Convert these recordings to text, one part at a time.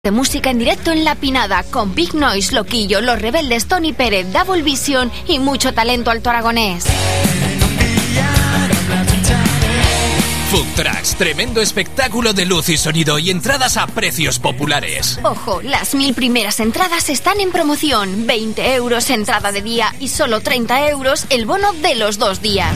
De música en directo en La Pinada, con Big Noise, Loquillo, Los Rebeldes, Tony Pérez, Double Vision y mucho talento alto aragonés. Food Trucks, tremendo espectáculo de luz y sonido y entradas a precios populares. Ojo, las 1000 primeras entradas están en promoción. 20 euros entrada de día y solo 30 euros el bono de los 2 días.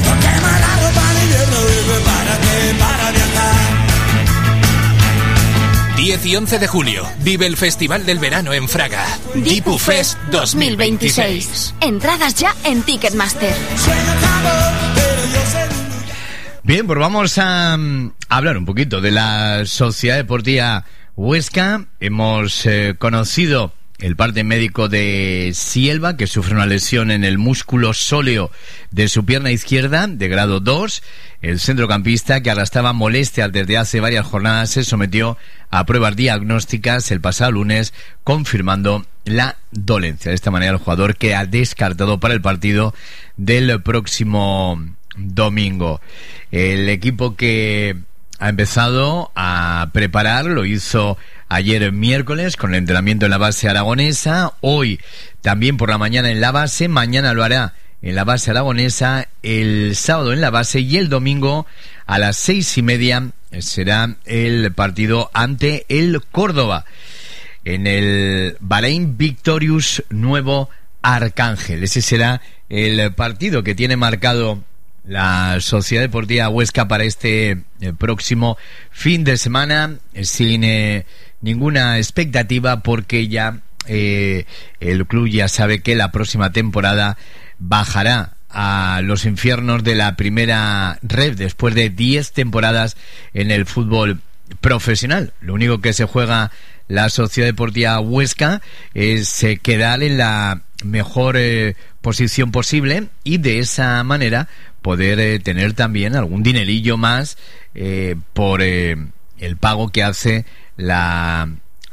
10 y 11 de julio, vive el Festival del Verano en Fraga. Dipu Fest 2026. Entradas ya en Ticketmaster. Bien, pues vamos a hablar un poquito de la Sociedad Deportiva Huesca. Hemos conocido el parte médico de Sielva, que sufre una lesión en el músculo sóleo de su pierna izquierda, de grado 2. El centrocampista, que arrastraba molestias desde hace varias jornadas, se sometió a pruebas diagnósticas el pasado lunes, confirmando la dolencia. De esta manera, el jugador queda descartado para el partido del próximo domingo. El equipo que ha empezado a preparar lo hizo ayer miércoles con el entrenamiento en la base aragonesa, hoy también por la mañana en la base, mañana lo hará en la base aragonesa, el sábado en la base y el domingo a las 6:30 será el partido ante el Córdoba en el Bahrein Victorious Nuevo Arcángel. Ese será el partido que tiene marcado la Sociedad Deportiva Huesca para este próximo fin de semana, sin ninguna expectativa, porque ya el club ya sabe que la próxima temporada bajará a los infiernos de la primera red después de 10 temporadas en el fútbol profesional. Lo único que se juega la Sociedad Deportiva Huesca es quedar en la mejor posición posible y de esa manera poder tener también algún dinerillo más por el pago que hace la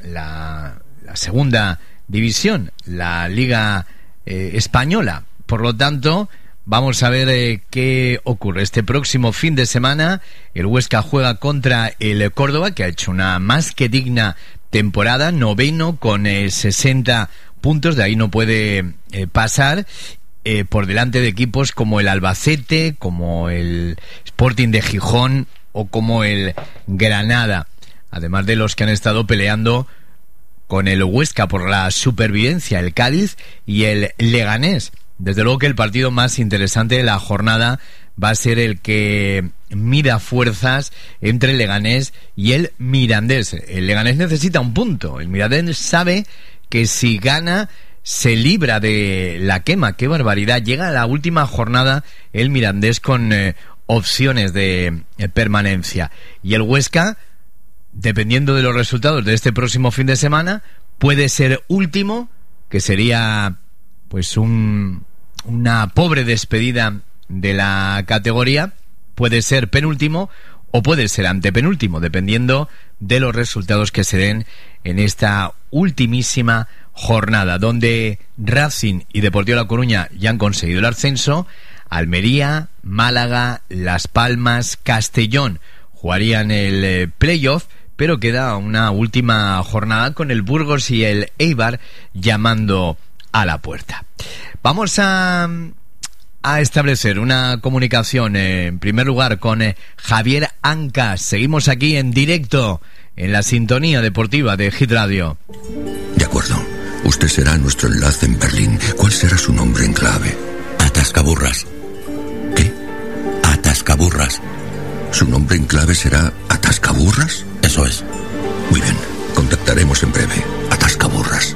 segunda división, la Liga Española. Por lo tanto, vamos a ver qué ocurre. Este próximo fin de semana el Huesca juega contra el Córdoba, que ha hecho una más que digna temporada, 9º con 60 puntos, de ahí no puede pasar, por delante de equipos como el Albacete, como el Sporting de Gijón o como el Granada, además de los que han estado peleando con el Huesca por la supervivencia, el Cádiz y el Leganés. Desde luego que el partido más interesante de la jornada va a ser el que mida fuerzas entre el Leganés y el Mirandés. El Leganés necesita un punto. El Mirandés sabe que si gana se libra de la quema. ¡Qué barbaridad! Llega a la última jornada el Mirandés con opciones de permanencia. Y el Huesca, dependiendo de los resultados de este próximo fin de semana, puede ser último, que sería pues una pobre despedida de la categoría, puede ser penúltimo o puede ser antepenúltimo, dependiendo de los resultados que se den en esta ultimísima jornada, donde Racing y Deportivo La Coruña ya han conseguido el ascenso. Almería, Málaga, Las Palmas, Castellón jugarían el playoff, pero queda una última jornada con el Burgos y el Eibar llamando a la puerta. Vamos a establecer una comunicación en primer lugar con Javier Ancas. Seguimos aquí en directo en la sintonía deportiva de Hit Radio. De acuerdo. Usted será nuestro enlace en Berlín. ¿Cuál será su nombre en clave? Atascaburras. ¿Qué? Atascaburras. ¿Su nombre en clave será Atascaburras? Eso es. Muy bien. Contactaremos en breve. Atascaburras.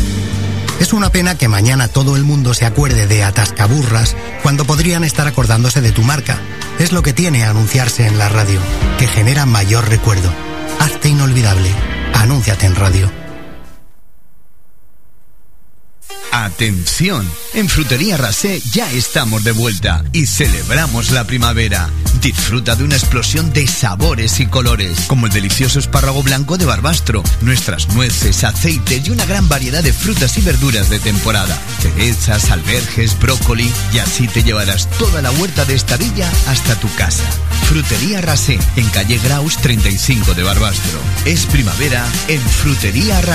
Es una pena que mañana todo el mundo se acuerde de Atascaburras cuando podrían estar acordándose de tu marca. Es lo que tiene anunciarse en la radio, que genera mayor recuerdo. Hazte inolvidable. Anúnciate en radio. Atención, en Frutería Rasé ya estamos de vuelta y celebramos la primavera. Disfruta de una explosión de sabores y colores, como el delicioso espárrago blanco de Barbastro, nuestras nueces, aceites y una gran variedad de frutas y verduras de temporada. Cerezas, alberjes, brócoli, y así te llevarás toda la huerta de esta villa hasta tu casa. Frutería Rasé, en calle Graus 35 de Barbastro. Es primavera en Frutería Rasé.